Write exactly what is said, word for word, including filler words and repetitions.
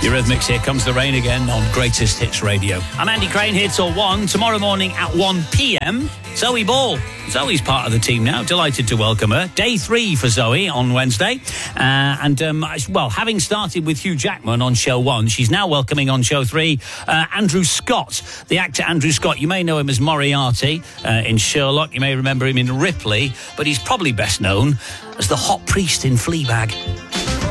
Eurythmics, Here Comes the Rain again on Greatest Hits Radio. I'm Andy Crane, here till one. Tomorrow morning at one p.m, Zoe Ball. Zoe's part of the team now. Delighted to welcome her. Day three for Zoe on Wednesday. Uh, and, um, well, having started with Hugh Jackman on show one, she's now welcoming on show three uh, Andrew Scott. The actor Andrew Scott, you may know him as Moriarty uh, in Sherlock. You may remember him in Ripley. But he's probably best known as the hot priest in Fleabag.